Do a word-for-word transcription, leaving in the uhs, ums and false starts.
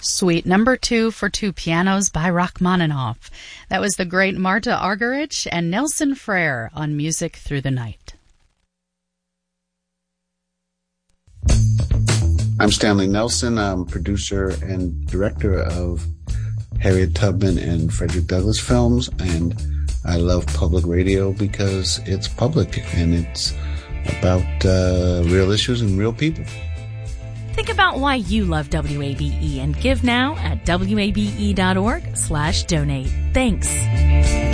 Suite number two for two pianos by Rachmaninoff. That was the great Marta Argerich and Nelson Frere on Music Through the Night. I'm Stanley Nelson. I'm producer and director of Harriet Tubman and Frederick Douglass films, and I love public radio because it's public and it's about uh, real issues and real people. Think about why you love W A B E and give now at W A B E dot org slash donate. Thanks.